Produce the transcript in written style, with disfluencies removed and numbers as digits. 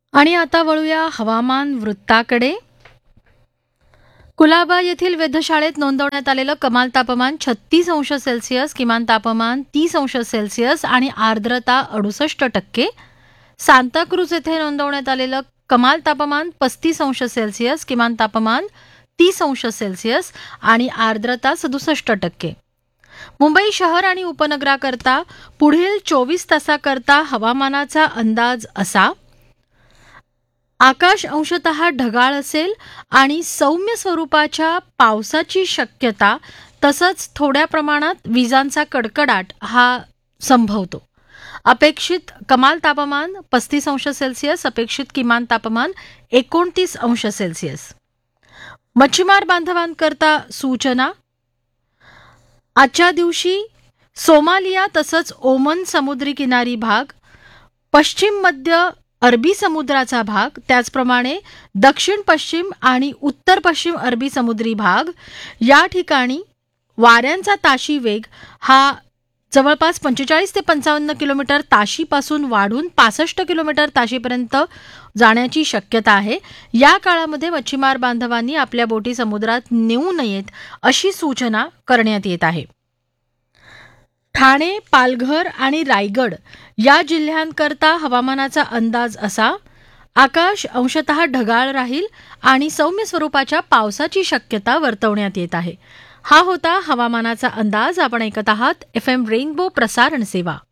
आणि आता वळूया हवामान वृत्ताकडे. कुलाबा येथील वेधशाळेत नोंदवण्यात आलेलं कमाल तापमान 36°C, किमान तापमान 30°C आणि आर्द्रता 68%. सांताक्रूज येथे नोंदवण्यात आलेलं कमाल तापमान 35°C, किमान तापमान 30°C आणि आर्द्रता 67%. मुंबई शहर आणि उपनगराकरता पुढील 24 तासाकरता हवामानाचा अंदाज असा. आकाश अंशतः ढगाळ असेल आणि सौम्य स्वरूपाच्या पावसाची शक्यता तसंच थोड्या प्रमाणात विजांचा कडकडाट हा संभवतो. अपेक्षित कमाल तापमान 35°C, अपेक्षित किमान तापमान 29°C. मच्छीमार बांधवांकरता सूचना. आजच्या दिवशी सोमालिया तसंच ओमन समुद्री किनारी भाग, पश्चिम मध्य अरबी समुद्राचा भाग, त्याचप्रमाणे दक्षिण पश्चिम आणि उत्तर पश्चिम अरबी समुद्री भाग या ठिकाणी वाऱ्यांचा ताशी वेग हा जवळपास 45 ते 55 किलोमीटर ताशीपासून वाढून 65 किलोमीटर ताशीपर्यंत जाण्याची शक्यता आहे. या काळामध्ये मच्छीमार बांधवांनी आपल्या बोटी समुद्रात नेऊ नयेत अशी सूचना करण्यात येत आहे. ठाणे, पालघर आणि रायगड या जिल्ह्यांकरता हवामानाचा अंदाज असा. आकाश अंशतः ढगाळ राहील आणि सौम्य स्वरूपाच्या पावसाची शक्यता वर्तवण्यात येत आहे. हा होता हवामानाचा अंदाज. आपण ऐकत आहात FM रेनबो प्रसारण सेवा.